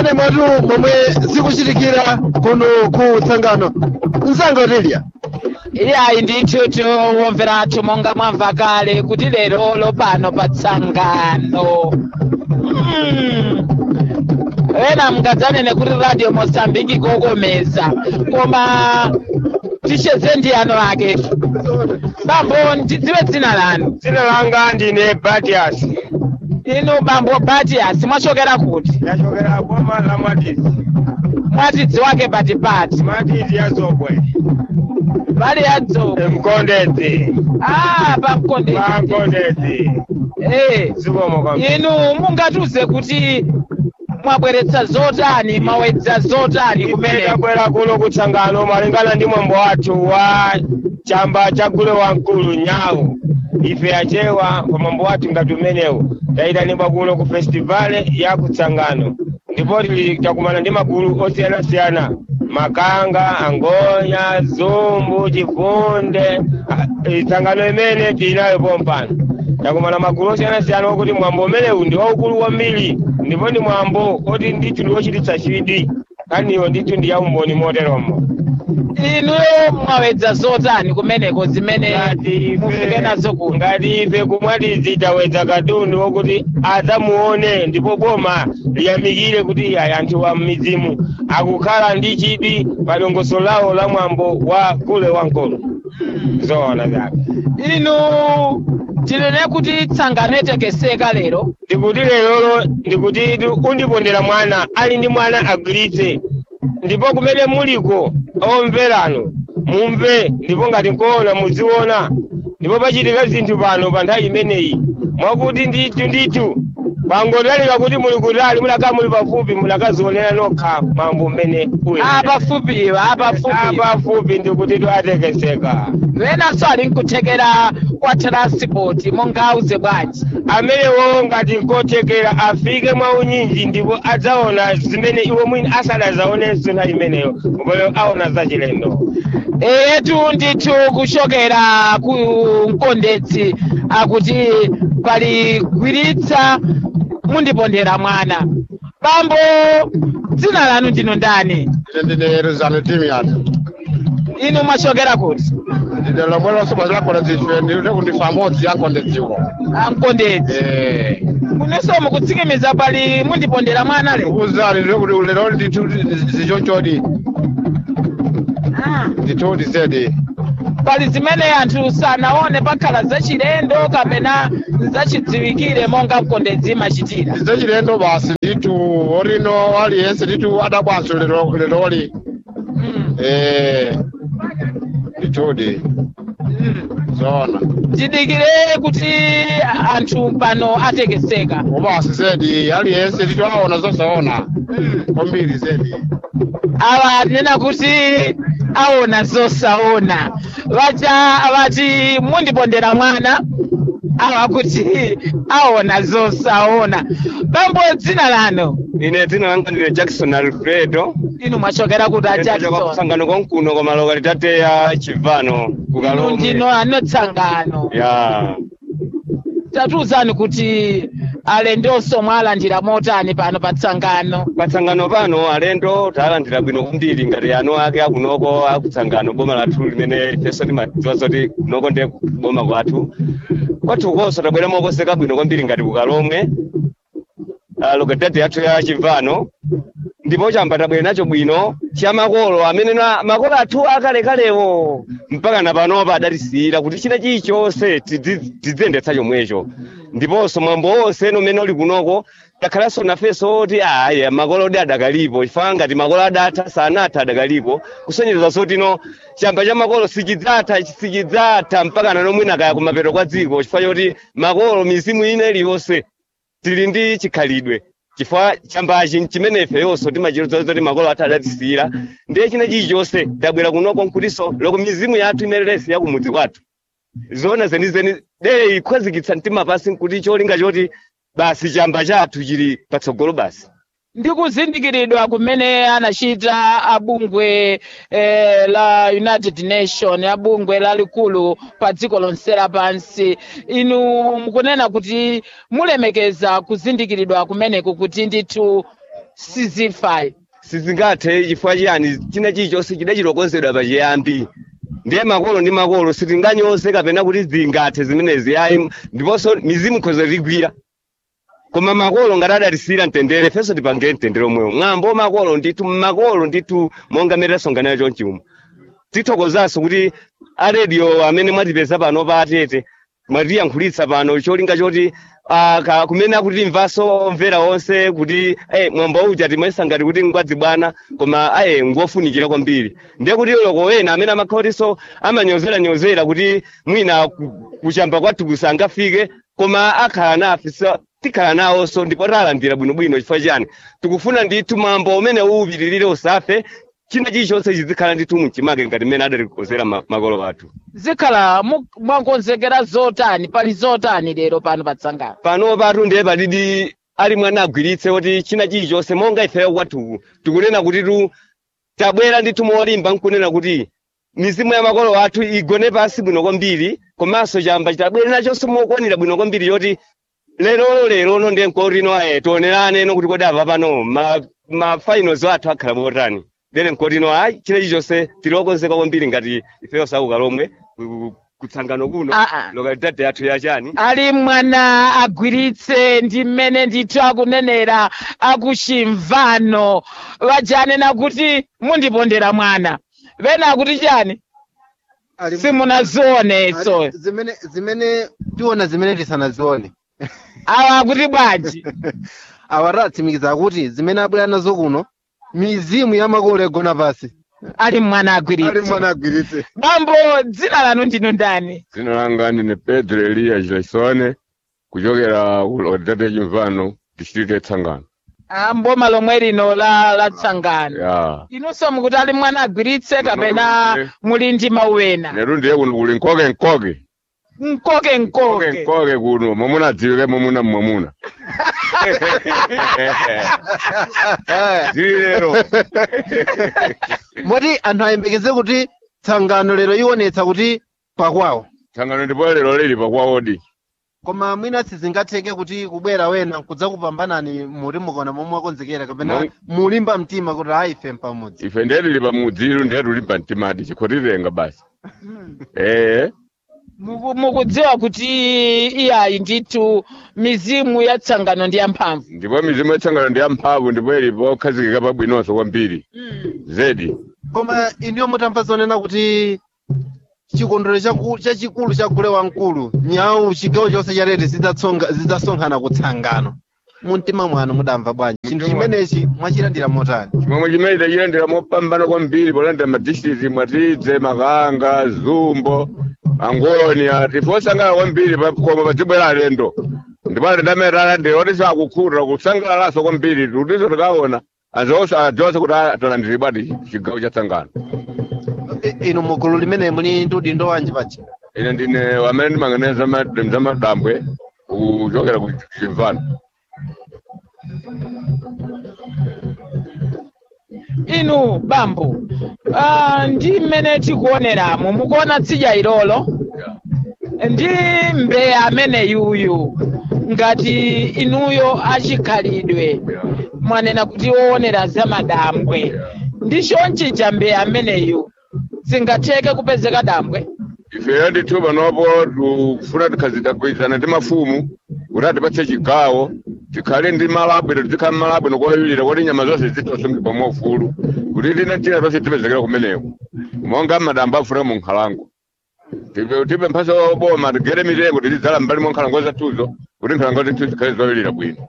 mene matu momwe zikuchitikira kuno ku Tsangano mzanga Otelia. Iyayi ndithu womveratu monga mwamva kale kuti lero lopano pa Tsangano. Ena mungadzanene kuti Radio Mozambique kokomeza koma ticheze ndi ano ake. Bambo ndidziwe dzina lanu. Dzina langa ndine Batias. Inu bambo Batias mwachokera kuti? Ndachokera boma la Mwatizi. Mwatizi wake patipati. Mwatizi ya Zobwe. Bali ya Zobwe. Mkondezi. Pa Mkondezi. Pa Mkondezi. Zikomo kwa inu mungatuze kuti mwabweretsa zotani mawedza zotani kumene tabwera kuno ku Tsangano malingana ndi mwambo wathu wa chamba cha gule wamkulu Nyawu. Ife achewa kwa mwambo wathu ngati umenewu tayitanidwa kuno ku festival ya ku Tsangano, ndipo takumana ndi magulu osiyanasiyana: Makanga, Angonya, Zumbu, Chifunde. Tsangano imene tinayo pompano takumana magulu osiyanasiyana okuti mwambo umenewu ndi waukulu kwambiri, ndipo ndi mwambo oti ndithu ndi wochititsa chidwi kaniyo ndithu ndi yaumboni moteromo. Inuyo mwawedza zotani kumeneko zimene mufike nazo kuno? Ngati ife kumwatizi tawedza katundu wokuti adzamuone ndipo boma liyamikire kuti anthu wa m'midzimu akukhala ndi chidwi pa dongoso lawo la mwambo wa gule wamkulu. Zoona zake. Inu tilene kuti Tsangano itekeseka lero? Ndikuti lero ndikuti undipondera mwana ali ndi mwana agwiritse, ndipo kumene muliko omverano mumve, ndipo ngati nkoona muziona, ndipo pachitika zinthu pano pa nthawi imeneyi mwakuti ndithu pangotalika kuti muli kutali mulaka muli pafupi mulakazionera nokha mambo mmene uye. Pafupi ndikuti atekeseka. Wenanso ali nkuthekera kwa transport mungauze bwanji amenewo ngati nkothekera afike mwa unyinji ndipo adzaona zimene iwo mwini asadazaonenso nthawi imeneyo kupolo aona zachilendo. Etu ndithu kuchokera ku Mkondezi akuti pali gwiritsa mundipondera mwana. Bambo dzina lanu ndino ndani? Ndine Rezano Timian. Inu mwachokera kuti? Ndine lomwelo soba lako lazishwe ndine kundifamoti ya Mkondeziwo. Mkondezi. Muneso mukutsikimiza pali mundipondera mwana le? Uzali ndine kuti ulero ndithu zichonchodi. Ndithu zedi. Pali zimene anthu sanaone pakhala zachilendo kapena zachidziwikire monga Mkondezi machitira? Zachilendo basi ndithu orino aliyense ndithu adabwanso leroli. Ndithudi. Zona. Tidikire kuti anthu pano atekeseka. Basi zedi aliyense ndithu aona zosaona. Kwambiri zedi. Awa nena kuti aona zosaona. Vati mundipondera mwana. Awa kuti aona zosaona. Bambo dzina lanu? Ine dzina langa ndine Jackson Alfredo. Inu mwachokera kuti Jackson? Tsangano konkuno koma lokalitate ya Chivano kukalonge. Ndino ano Tsangano. Tatuzani kuti alendonso mwalandira motani pano pa Tsangano? Pa Tsangano pano alendo talandira bwino kwambiri ngati ano ake akunoko akutsangano boma lathu limene feso timadziwa zoti kunoko ndi boma kwathu. Kwathu konso tabwera mokoseka bwino kwambiri ngati kukalomwe lokalitate yathu ya Chivano, ndipo chamba tabwera nacho bwino cha makolo amene makolo athu akalekalewo mpaka napanopa adatisiyira kuti china chilichonse tidziyendetsa chomwecho. Ndiponso mwambo wonse umene uli kunoko takhalanso nafenso oti makolo odi adakalipo, chifukwa ngati makolo adatha sanatha adakalipo, kusonyeza zoti chamba cha makolo sichidzatha mpaka nanomwina kaya kumapeto kwa dziko, chifukwa choti makolo mizimu ina iliyonse tili ndi chikhalidwe. Chifukwa chambachi chimenefe yonso timachiroza zoti makolo athu adatisiyira, ndiye china chilichonse tabwera kunoko nkutinso loko mizimu yathu imereresi yakumudzi kwathu. Zona zenizeni dere ikhwazikitsa mtima pasi nkuti cholinga choti basi chamba chathu chili patsogolo basi. Ndikuzindikiridwa kumene anachita abungwe la United Nations, abungwe lalikulu pa dziko lonse lapansi. Inu mukunena kuti mulemekeza kuzindikiridwa kumeneko kuti ndithu sizifayi sizingathe chifukwa chiyani china chilichonse chidachilokonzedwa pachiyambi ndiye makolo ndi makolo sitinganyoze kapena kuti zingathe zimenezi ayi ndiponso mizimu ikhoza ligwira koma makolo ngati adalisira mtendere fenso tipange mtendere omwewo ng'ambo makolo ndithu monga mmene tasonganira chonchiumo tithokozanso kuti aredio amene mwatipeza pano pa Atete mwatiyankhulitsa pano cholinga choti kumene akuti mvaso omvera onse kuti mwambo uja timayesa ngati kuti ngwadzibwana koma ngofunikira kwambiri ndiye kuti loko wena amene amakhaotinso amanyozera kuti mwina kuchamba kwathu kusangafike koma akhala nafe tikhala nawonso ndipo talandira bwinobwino chifukwa chani tikufuna ndithu mwambo umene upitirire usafe china chilichonse chizikhala ndithu mchimake ngati mmene adatikonzera makolo athu zikhala mwakonzekera zotani pali zotani lero pano patsangano pano patu ndiye palidi ali mwana agwiritse kuti china chilichonse monga ifeyo kwathu tikunena kuti tabwera ndithu molimba nkunena kuti mizimu ya makolo athu igone pasi bwino kwambiri komanso chamba chitabwera nachonso mokwanira bwino kwambiri yoti lero ndiye nkorino tionerane kuti kodi apa pano ma finals athu akhala motani dere nkorino china chilichonse tilokonzeka kwambiri ngati ifeyo sauka lomwe kutsangano kuno lokalitate yathu yachani ali mwana agwiritse ndi mmene ndithu akunenera akuchimvano vajanena kuti mundipondera mwana vena akuti chani simunazioneso zimene tiona zimene tisanazione awa akuti bwanji awa tatsimikiza kuti zimene abwera nazo kuno mizimu ya makolo igona pasi ali mwana agwiritse bambo dzina lanu ndinu ndani dzina langa ndine Pedro Eliya Jaisone kuchokera Lotate Chimvano district Tsangano mboma lomwe lino la Tsangano inonso mukuti ali mwana agwiritse kapena muli ndi mauwena lero ndiye kuno kuli nkoke kuno momuna adziwike momuna lero moti anthu ayembekeze kuti tsangano lero ionetsa kuti pakwawo tsangano ndipo lero lili pakwawodi koma mwina sizingatheke kuti kubwera wena kudzakupambanani muri mukaona momwe akonzekera kapena mulimba mtima kuti ife pamodzi ife ndiye tili pamudziru ndiye tulimba mtimadi chikhotirenga basi mukudziwa kuti iyayi ndithu mizimu ya tsangano ndi yamphamvu ndipo mizimu ya tsangano ndi yamphamvu ndipo ilipo khazikika pabwinonso kwambiri zedi koma iniyo mutamva zonena kuti chikondwerero chachikulu cha gule wamkulu nyawu chigawo chonse cha Tete zidzasonkhana kutsangano mumtima mwanu mudamva bwanji chinthu chimenechi mwachilandira motani chimwe chimene tachilandira mopambana kwambiri polandira madistrict Mwatidze Makanga Zumbo Angoni tifosangala kwambiri koma padzibwera alendo ndipo alendo amene talandira oti sakukhutira kusangalalanso kwambiri tutiso tikaona azonse kuti talandire bwati chigawo cha Tsangano ino mugulu limene muli ndi udindo wanji pachi ine ndine amene ndimanganeza zamadambwe kuchokera ku Chimvano inu bambo ndi mmene tikuoneramo mukuona tsidya ilolo ndi mbeya amene yuyu ngati inuyo achikhalidwe mwanena kuti woonera zamadambwe ndi chonchi cha mbeya ameneyu zingatheke kupezeka dambwe ifeyo ndithu panopo tikufuna tikhazikagwirizana ndi mafumu kuti atipatse chigawo tikhale ndi malabwino tikhale malabwino koyulira kuti nyama zonse zitosungidwa mwaufulu kuti tina tonse tipezekera kumeneko monga madambo afuna mu nkhalango tipe mphaso boma tigere mitengo tidzala mbali mwa nkhalango zathuzo kuti nkhalango zithu zikhale zoyulira bwino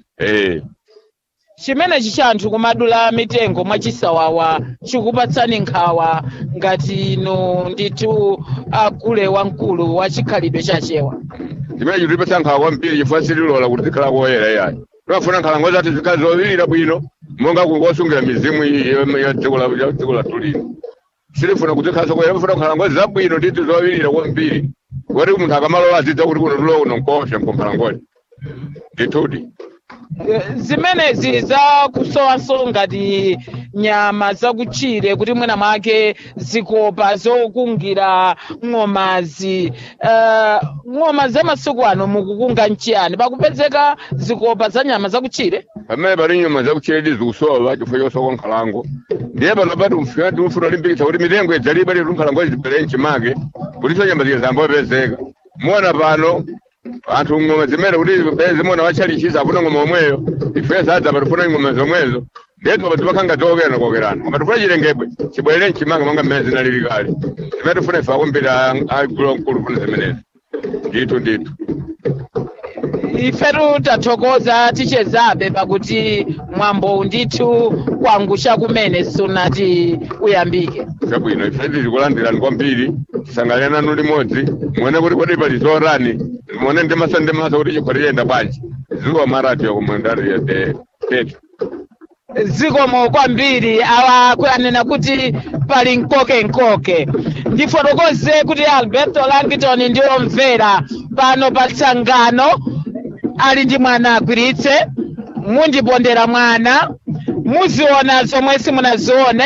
chimenechi chanthu kumadula mitengo mwachisawawa chikupatsani nkhawa ngati ino ndithu agule wamkulu wa chikhalidwe chachewa chimene chitipatsa nkhawa kwambiri chifukwa sitilola kuti zikhala koyera yayi timafuna nkhalango zathu zikhale zoyulira bwino monga kungosungira mizimu ya dziko lathu lino sitifuna kuti zikhala zokoyera timafuna nkhalango zabwino ndithu zoyulira kwambiri kuti munthu akamalola azidza kuti kuno tulo kuno nkosha nkhalangoyi ndithudi zimenezi za kusowanso ngati nyama zakutchire kuti mwina mwake zikopa zokungira ng'omazi. Ng'oma za masiku ano mukukunga nchiyani pakupezeka zikopa za nyama zakutchire? pamene pali nyama zakutchire zikusowa chifukwa chosowa nkhalango ndiye pano pati ufuna limbikitsa kuti mitengo idzalibe lero nkhalango zibwere mchimake kuti nyama zikazambopezeka. Muona pano anthu ng'oma zimene kuti zimona wachalichiza akuna ng'oma omweyo ife sadza patufuna ng'oma zomwezo ndeto patipakhanga zokerana kokerana koma tifuna chilengedwe chibwerere mchimake monga mmene zinalili kale zimene tifuna ife akumbira agulu mkulu funa zimenezi ndithu. Ifetu tathokoza tichezabe pakuti mwambo ndithu kwangusha kumene sunati uyambike. Chabwino ife tikulandirani kwambiri tisangalira nanu limodzi muone kuti kodi pali zorani muone ndimasa kuti chikhwati chiyenda bwanji ziwa maradio kumandari ya tetu. Zikomo kwambiri awa kuyanena kuti pali nkoke ndifotokoze kuti Alberto Langton ndiwo mvera pano pa tsangano ali ndi mwana agwiritse mundipondera mwana muziona zomwe simunazione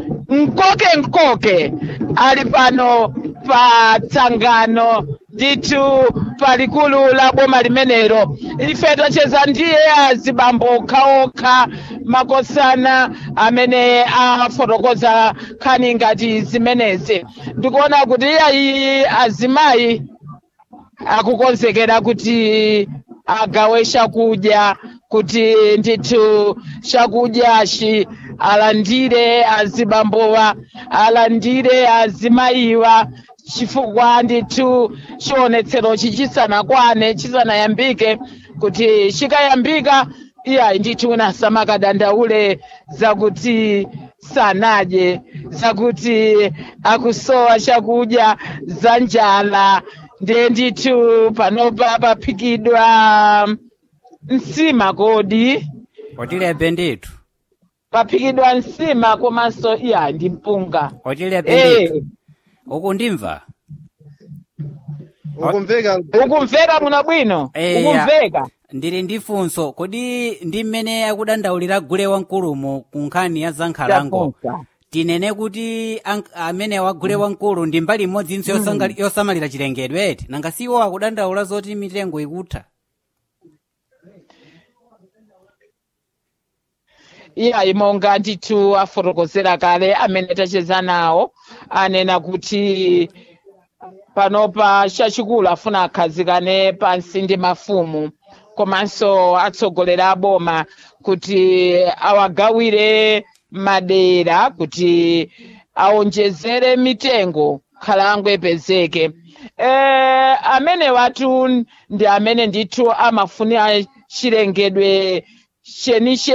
nkoke ali pano pa tsangano ndithu palikulu la boma limenelo. Ife tacheza ndiye azibambo okhaokha makosana amene afotokoza nkhani ngati zimenezi. Ndikuona kuti ayi azimayi akukonzekera kuti agawe chakudya kuti ndithu chakudyachi alandire azibambowa alandire azimayiwa chifukwa ndithu chionetserochi chisanayambike kuti chikayambika iyayi ndithu nasamakadandaule zakuti sanadye zakuti akusowa chakudya za njala. Ndiye ndithu panopa paphikidwa nsima kodi otilebe ndithu paphikidwa nsima komanso iya ndi mpunga otilebe ndithu ukundimva ukumveka muno bwino ukumveka. Ndili ndi funso kodi ndi mmene akudandaulira gule wankulumu ku nkhani ya zankhalango tinene kuti amene wagule wankulu ndi mbali imodzi inso yosamalira chilengedwe eti nanga siwo akudandaula zoti mitengo ikutha? Iyayi monga ndithu afotokozera kale amene tacheza nawo anena kuti panopa chachikulu afuna akhazikane pansi ndi mafumu komanso atsogoleri a boma kuti awagawire madera kuti aonjezere mitengo nkhalango ipezeke. Amene watu ndi amene ndithu amafunira chilengedwe cheniche